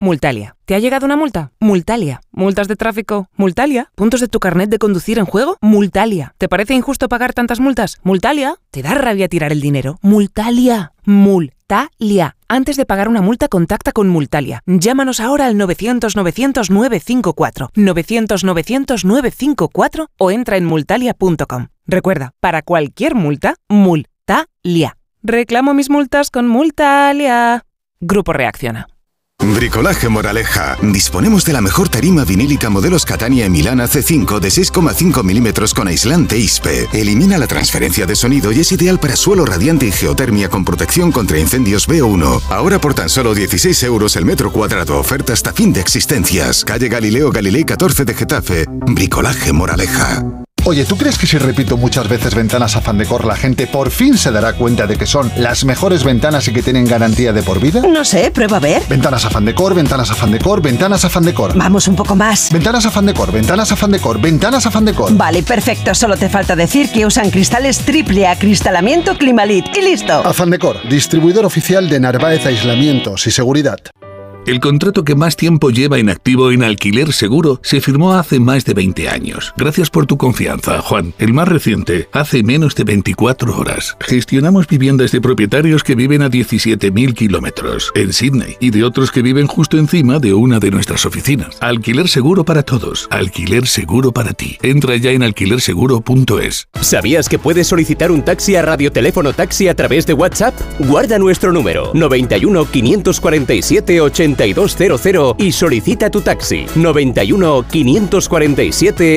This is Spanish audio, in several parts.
Multalia. ¿Te ha llegado una multa? Multalia. ¿Multas de tráfico? Multalia. ¿Puntos de tu carnet de conducir en juego? Multalia. ¿Te parece injusto pagar tantas multas? Multalia. ¿Te da rabia tirar el dinero? Multalia. Multalia. Antes de pagar una multa, contacta con Multalia. Llámanos ahora al 900-900-954, 900-900-954 o entra en multalia.com. Recuerda, para cualquier multa, Multalia. Reclamo mis multas con Multalia. Grupo Reacciona. Bricolaje Moraleja. Disponemos de la mejor tarima vinílica modelos Catania y Milana C5 de 6,5 milímetros con aislante ISPE. Elimina la transferencia de sonido y es ideal para suelo radiante y geotermia con protección contra incendios BO1. Ahora por tan solo 16 euros el metro cuadrado. Oferta hasta fin de existencias. Calle Galileo Galilei 14 de Getafe. Bricolaje Moraleja. Oye, ¿tú crees que si repito muchas veces Ventanas Afandecor la gente por fin se dará cuenta de que son las mejores ventanas y que tienen garantía de por vida? No sé, prueba a ver. Ventanas Afandecor, Ventanas Afandecor, Ventanas Afandecor. Vamos un poco más. Ventanas Afandecor, Ventanas Afandecor, Ventanas Afandecor. Vale, perfecto. Solo te falta decir que usan cristales triple acristalamiento Climalit y listo. Afandecor, distribuidor oficial de Narváez Aislamientos y Seguridad. El contrato que más tiempo lleva en activo en Alquiler Seguro se firmó hace más de 20 años. Gracias por tu confianza, Juan. El más reciente, hace menos de 24 horas. Gestionamos viviendas de propietarios que viven a 17.000 kilómetros en Sydney y de otros que viven justo encima de una de nuestras oficinas. Alquiler Seguro para todos. Alquiler Seguro para ti. Entra ya en alquilerseguro.es. ¿Sabías que puedes solicitar un taxi a Radioteléfono Taxi a través de WhatsApp? Guarda nuestro número 91 547 8200 y solicita tu taxi 91 547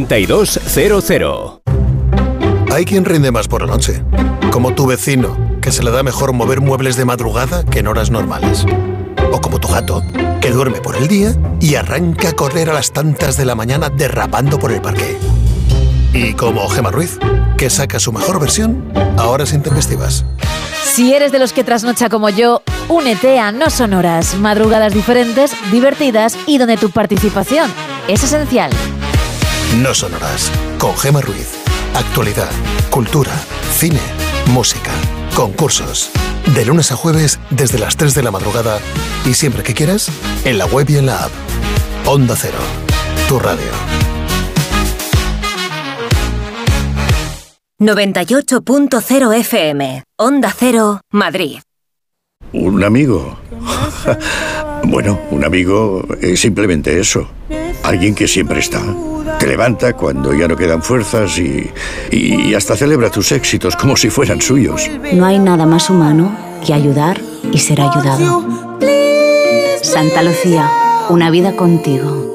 8200. Hay quien rinde más por la noche, como tu vecino, que se le da mejor mover muebles de madrugada que en horas normales. O como tu gato, que duerme por el día y arranca a correr a las tantas de la mañana derrapando por el parque. Y como Gemma Ruiz, que saca su mejor versión a horas intempestivas. Si eres de los que trasnocha como yo, únete a No Son Horas, madrugadas diferentes, divertidas y donde tu participación es esencial. No Son Horas, con Gemma Ruiz. Actualidad, cultura, cine, música, concursos. De lunes a jueves desde las 3 de la madrugada y siempre que quieras, en la web y en la app. Onda Cero, tu radio. 98.0 FM, Onda Cero, Madrid. ¿Un amigo? Bueno, un amigo es simplemente eso. Alguien que siempre está. Te levanta cuando ya no quedan fuerzas y hasta celebra tus éxitos como si fueran suyos. No hay nada más humano que ayudar y ser ayudado. Santa Lucía, una vida contigo.